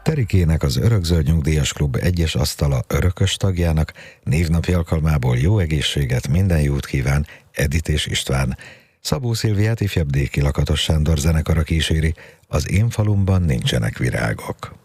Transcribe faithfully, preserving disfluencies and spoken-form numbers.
Terikének, az Örökzöld Nyugdíjas Klub egyes asztala örökös tagjának névnapi alkalmából jó egészséget, minden jót kíván Edit és István. Szabó Szilviát ifjabb Déki Lakatos Sándor zenekara kíséri, az Én falumban nincsenek virágok.